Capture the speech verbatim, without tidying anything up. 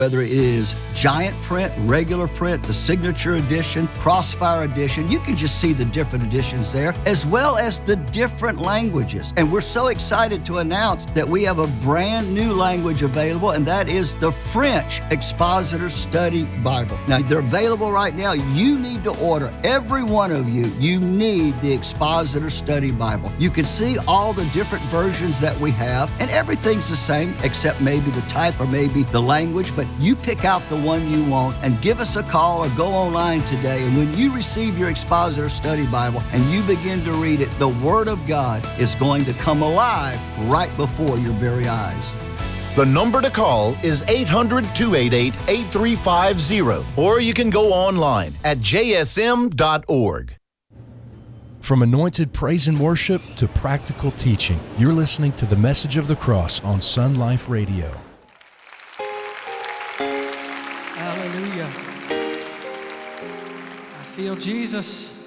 Whether it is giant print, regular print, the signature edition, crossfire edition, you can just see the different editions there, as well as the different languages. And we're so excited to announce that we have a brand new language available, and that is the French Expositor Study Bible. Now, they're available right now. You need to order. Every one of you, you need the Expositor Study Bible. You can see all the different versions that we have, and everything's the same except maybe the type or maybe the language, but you pick out the one you want and give us a call or go online today. And when you receive your Expositor Study Bible and you begin to read it, the Word of God is going to come alive right before your very eyes. The number to call is eight hundred, two eight eight, eight three five zero, or you can go online at j s m dot org. From anointed praise and worship to practical teaching, you're listening to the Message of the Cross on Sun Life Radio. Hallelujah. I feel Jesus.